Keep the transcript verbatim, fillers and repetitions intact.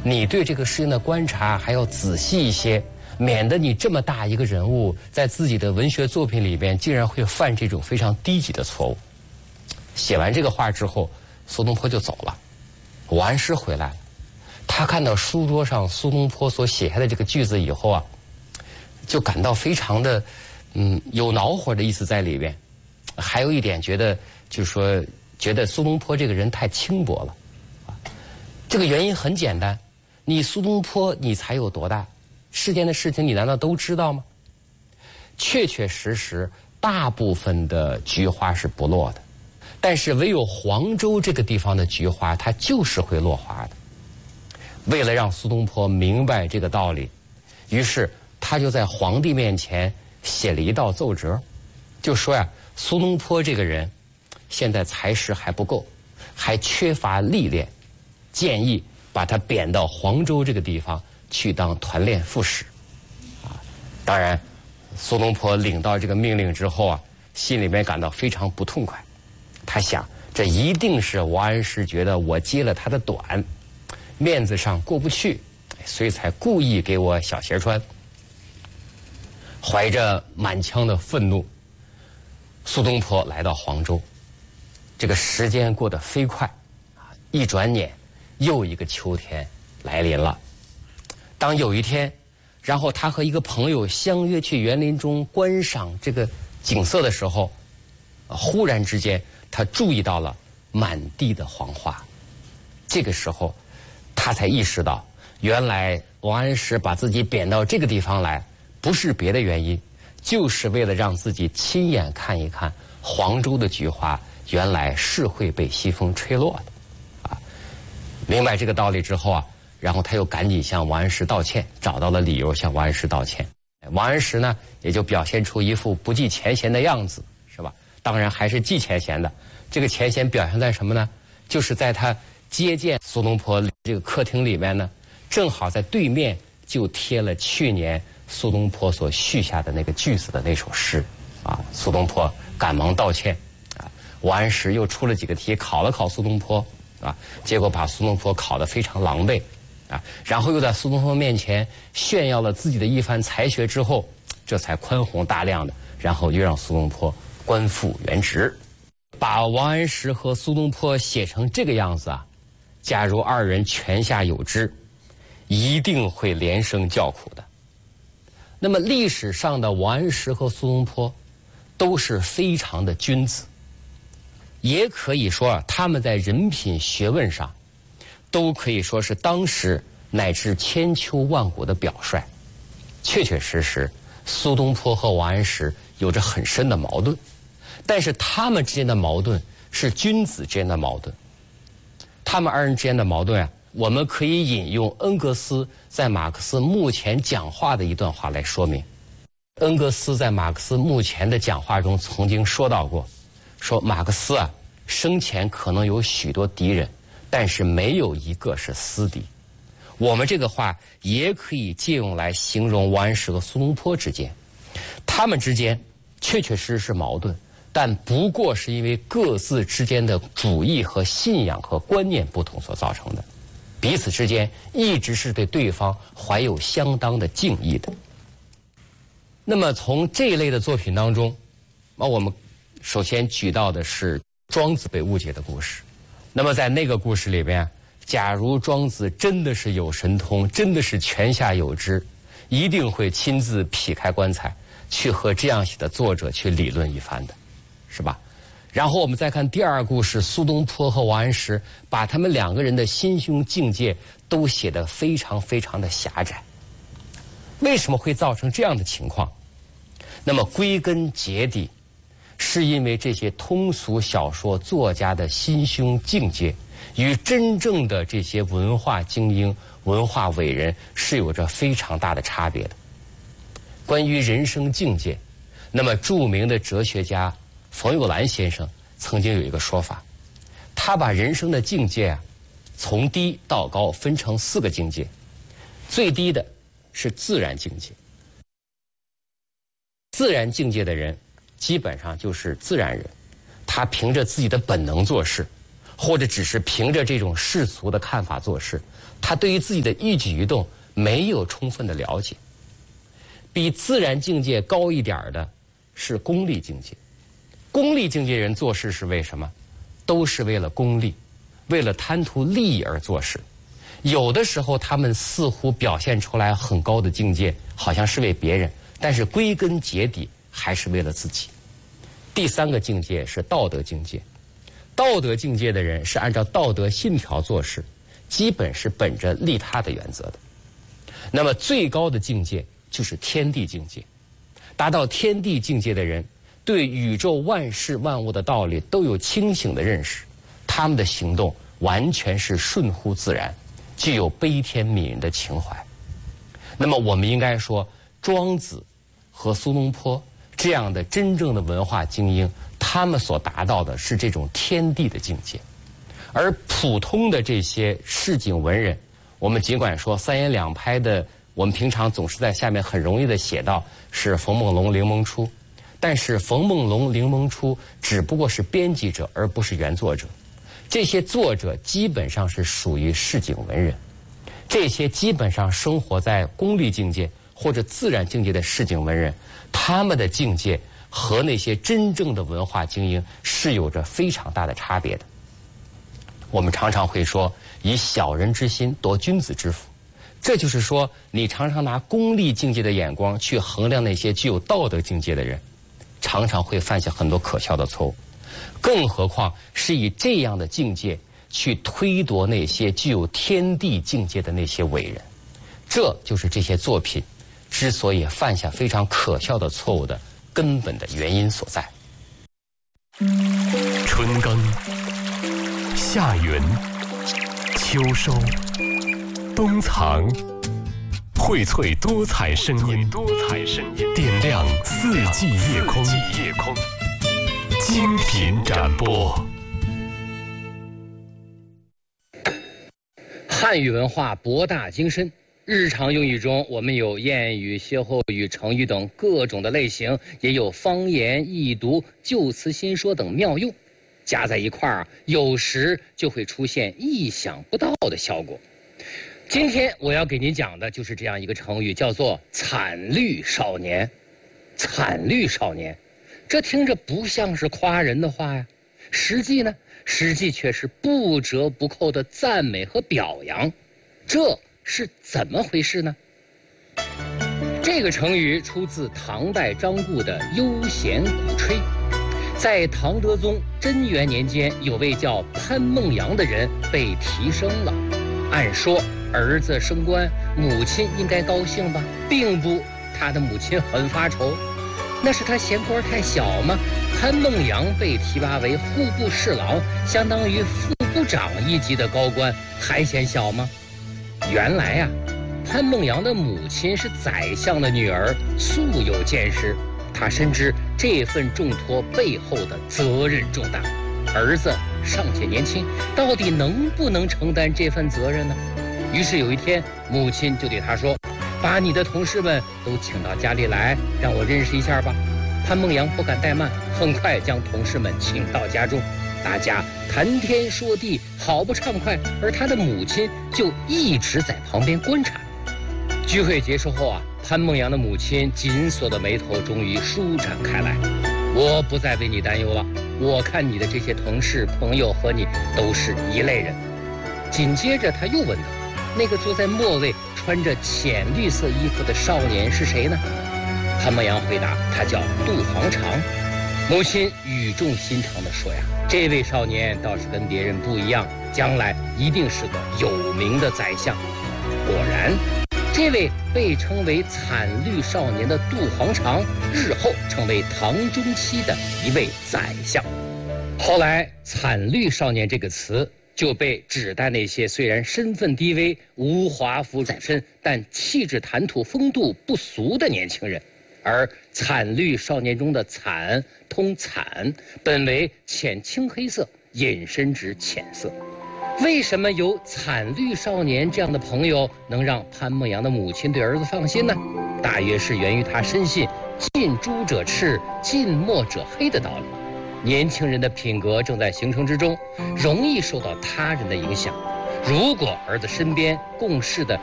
你对这个事情的观察还要仔细一些，免得你这么大一个人物，在自己的文学作品里边竟然会犯这种非常低级的错误。写完这个话之后，苏东坡就走了。王安石回来了，他看到书桌上苏东坡所写下的这个句子以后啊，就感到非常的嗯有恼火的意思在里边。还有一点觉得就是说觉得苏东坡这个人太轻薄了啊。这个原因很简单，你苏东坡你才有多大？世间的事情你难道都知道吗？确确实实大部分的菊花是不落的，但是唯有黄州这个地方的菊花它就是会落花的。为了让苏东坡明白这个道理，于是他就在皇帝面前写了一道奏折，就说呀，苏东坡这个人现在才识还不够，还缺乏历练，建议把他贬到黄州这个地方去当团练副使。啊，当然苏东坡领到这个命令之后啊，心里面感到非常不痛快。他想，这一定是王安石觉得我接了他的短，面子上过不去，所以才故意给我小鞋穿。怀着满腔的愤怒，苏东坡来到黄州。这个时间过得飞快啊，一转眼又一个秋天来临了。当有一天，然后他和一个朋友相约去园林中观赏这个景色的时候，忽然之间他注意到了满地的黄花。这个时候他才意识到，原来王安石把自己贬到这个地方来，不是别的原因，就是为了让自己亲眼看一看黄州的菊花原来是会被西风吹落的。啊，明白这个道理之后啊，然后他又赶紧向王安石道歉，找到了理由向王安石道歉。王安石呢，也就表现出一副不计前嫌的样子，是吧？当然还是计前嫌的。这个前嫌表现在什么呢？就是在他接见苏东坡这个客厅里面呢，正好在对面就贴了去年苏东坡所续下的那个句子的那首诗。啊，苏东坡赶忙道歉。啊，王安石又出了几个题考了考苏东坡。啊，结果把苏东坡考得非常狼狈。啊，然后又在苏东坡面前炫耀了自己的一番才学之后，这才宽宏大量的，然后又让苏东坡官复原职。把王安石和苏东坡写成这个样子啊，假如二人泉下有知，一定会连声叫苦的。那么历史上的王安石和苏东坡都是非常的君子，也可以说啊，他们在人品学问上都可以说是当时乃至千秋万古的表率。确确实实，苏东坡和王安石有着很深的矛盾，但是他们之间的矛盾是君子之间的矛盾。他们二人之间的矛盾啊，我们可以引用恩格斯在马克思墓前讲话的一段话来说明。恩格斯在马克思墓前的讲话中曾经说到过，说马克思啊，生前可能有许多敌人，但是没有一个是私敌。我们这个话也可以借用来形容王安石和苏东坡之间，他们之间确确实实是矛盾，但不过是因为各自之间的主义和信仰和观念不同所造成的，彼此之间一直是对对方怀有相当的敬意的。那么从这一类的作品当中，那我们首先举到的是庄子被误解的故事。那么在那个故事里边，假如庄子真的是有神通，真的是泉下有知，一定会亲自劈开棺材去和这样写的作者去理论一番的，是吧？然后我们再看第二个故事，苏东坡和王安石把他们两个人的心胸境界都写得非常非常的狭窄。为什么会造成这样的情况？那么归根结底，是因为这些通俗小说作家的心胸境界与真正的这些文化精英、文化伟人是有着非常大的差别的。关于人生境界，那么著名的哲学家冯友兰先生曾经有一个说法，他把人生的境界啊，从低到高分成四个境界。最低的是自然境界，自然境界的人基本上就是自然人，他凭着自己的本能做事，或者只是凭着这种世俗的看法做事， 他对于自己的一举一动没有充分的了解。比自然境界高一点的是功利境界。功利境界人做事是为什么？都是为了功利，为了贪图利益而做事。有的时候他们似乎表现出来很高的境界，好像是为别人，但是归根结底还是为了自己。第三个境界是道德境界。道德境界的人是按照道德信条做事，基本是本着利他的原则的。那么最高的境界就是天地境界。达到天地境界的人，对宇宙万事万物的道理都有清醒的认识，他们的行动完全是顺乎自然，具有悲天悯人的情怀。那么我们应该说，庄子和苏东坡这样的真正的文化精英，他们所达到的是这种天地的境界。而普通的这些市井文人，我们尽管说三言两拍的，我们平常总是在下面很容易的写到是冯梦龙、凌梦初，但是冯梦龙、凌梦初只不过是编辑者，而不是原作者。这些作者基本上是属于市井文人，这些基本上生活在功利境界或者自然境界的市井文人，他们的境界和那些真正的文化精英是有着非常大的差别的。我们常常会说，以小人之心夺君子之腹，这就是说，你常常拿功利境界的眼光去衡量那些具有道德境界的人，常常会犯下很多可笑的错误。更何况是以这样的境界去推夺那些具有天地境界的那些伟人，这就是这些作品之所以犯下非常可笑的错误的根本的原因所在。 春耕、夏耘、秋收、冬藏，荟萃多彩声音，多彩声音，点亮四季夜空，夜空，精品展播。 汉语文化博大精深，日常用语中我们有谚语、歇后语、成语等各种的类型，也有方言、易读、旧词新说等妙用，加在一块儿，有时就会出现意想不到的效果。今天我要给您讲的就是这样一个成语，叫做惨绿少年。惨绿少年，这听着不像是夸人的话呀，实际呢实际却是不折不扣的赞美和表扬。这是怎么回事呢？这个成语出自唐代张固的《悠闲鼓吹》。在唐德宗贞元年间，有位叫潘梦阳的人被提升了。按说儿子升官，母亲应该高兴吧？并不，他的母亲很发愁。那是他嫌官太小吗？潘梦阳被提拔为户部侍郎，相当于副部长一级的高官，还嫌小吗？原来呀、啊，潘梦阳的母亲是宰相的女儿，素有见识。他深知这份重托背后的责任重大，儿子尚且年轻，到底能不能承担这份责任呢？于是有一天，母亲就对他说：“把你的同事们都请到家里来，让我认识一下吧。”潘梦阳不敢怠慢，很快将同事们请到家中，大家谈天说地，好不畅快，而他的母亲就一直在旁边观察。聚会结束后啊，潘梦阳的母亲紧锁的眉头终于舒展开来。我不再为你担忧了，我看你的这些同事朋友和你都是一类人。紧接着他又问道：“那个坐在末位穿着浅绿色衣服的少年是谁呢？”潘梦阳回答：“他叫杜黄长。”母亲语重心长地说呀：“这位少年倒是跟别人不一样，将来一定是个有名的宰相。”果然，这位被称为惨绿少年的杜黄长，日后成为唐中期的一位宰相。后来，惨绿少年这个词就被指代那些虽然身份低微、无华服在身，但气质谈吐风度不俗的年轻人。而惨绿少年中的惨通惨，本为浅青黑色，引申指浅色。为什么有惨绿少年这样的朋友能让潘梦阳的母亲对儿子放心呢？大约是源于他深信近朱者赤，近墨者黑的道理。年轻人的品格正在形成之中，容易受到他人的影响。 如果儿子身边共事的